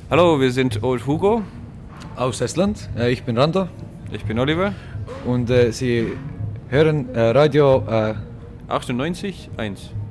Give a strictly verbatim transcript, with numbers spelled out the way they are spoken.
Hallo, wir sind Old Hugo. Aus Estland. Äh, ich bin Rando. Ich bin Oliver. Und äh, Sie hören äh, Radio äh, achtundneunzig Komma eins.